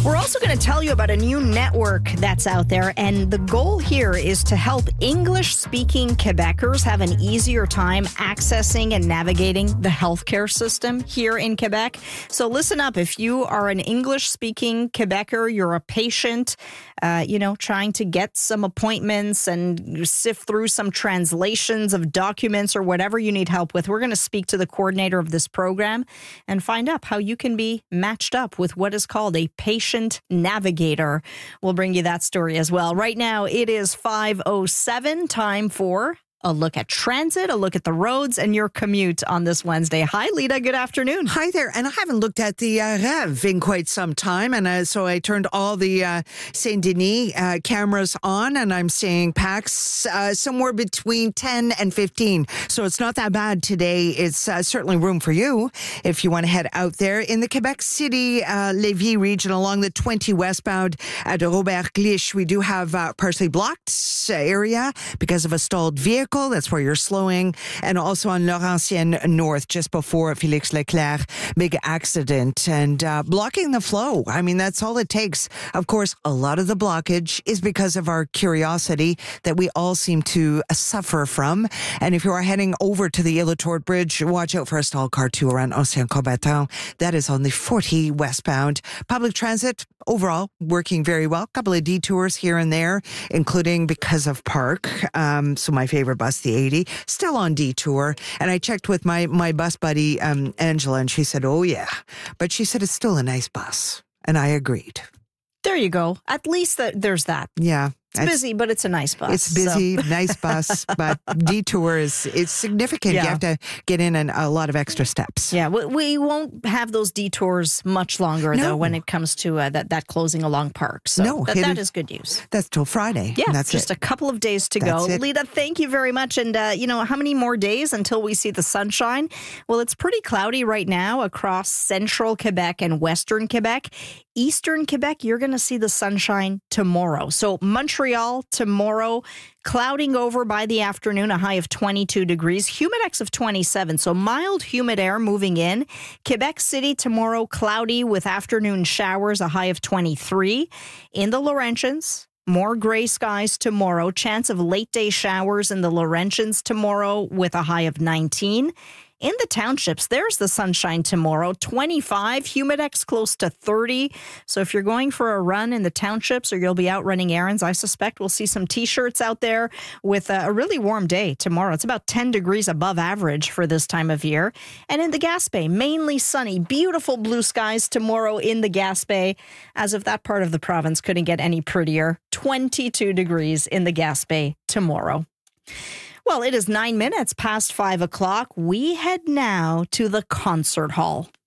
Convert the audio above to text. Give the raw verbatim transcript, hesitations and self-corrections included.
We're also going to tell you about a new network that's out there, and the goal here is to help English-speaking Quebecers have an easier time accessing and navigating the healthcare system here in Quebec. So listen up. If you are an English-speaking Quebecer, you're a patient, uh, you know, trying to get some appointments and sift through some translations of documents or whatever you need help with, we're going to speak to the coordinator of this program and find out how you can be matched up with what is called a patient navigator. We'll bring you that story as well. Right now, it is five oh seven, time for a look at transit, a look at the roads, and your commute on this Wednesday. Hi, Lita. Good afternoon. Hi there. And I haven't looked at the uh, Rev in quite some time. And uh, so I turned all the uh, Saint Denis uh, cameras on, and I'm seeing packs uh, somewhere between ten and fifteen. So it's not that bad today. It's uh, certainly room for you if you want to head out there. In the Quebec City, uh, Lévis region, along the twenty westbound at Robert Glich, we do have uh, partially blocked area because of a stalled vehicle. That's where you're slowing. And also on Laurentienne North, just before Félix Leclerc, big accident and uh, blocking the flow. I mean, that's all it takes. Of course, a lot of the blockage is because of our curiosity that we all seem to uh, suffer from. And if you are heading over to the Île-à-Tourte Bridge, watch out for a stalled car too around Ancien Combattant. That is on the forty westbound. Public transit overall working very well. Couple of detours here and there, including because of Park. Um, so my favorite bus, the eighty, still on detour. And I checked with my, my bus buddy, um, Angela, and she said, oh yeah. But she said it's still a nice bus. And I agreed. There you go. At least that there's that. Yeah. It's busy, but it's a nice bus. It's busy, so. nice bus, but detour is it's significant. Yeah. You have to get in an, a lot of extra steps. Yeah, we, we won't have those detours much longer, No. though, when it comes to uh, that, that closing along Park. So No, that, it that is- is good news. That's till Friday. Yeah, and that's just it. a couple of days to That's go. it. Lita, thank you very much. And, uh, you know, how many more days until we see the sunshine? Well, it's pretty cloudy right now across central Quebec and western Quebec. Eastern Quebec, you're going to see the sunshine tomorrow. So Montreal tomorrow, clouding over by the afternoon, a high of twenty-two degrees, humidex of twenty-seven. So mild humid air moving in. Quebec City tomorrow, cloudy with afternoon showers, a high of twenty-three. In the Laurentians, more gray skies tomorrow. Chance of late day showers in the Laurentians tomorrow with a high of nineteen. In the townships, there's the sunshine tomorrow, twenty-five, humidex close to thirty. So if you're going for a run in the townships or you'll be out running errands, I suspect we'll see some T-shirts out there with a really warm day tomorrow. It's about ten degrees above average for this time of year. And in the Gaspé, mainly sunny, beautiful blue skies tomorrow in the Gaspé, as if that part of the province couldn't get any prettier. twenty-two degrees in the Gaspé tomorrow. Well, it is nine minutes past five o'clock. We head now to the concert hall.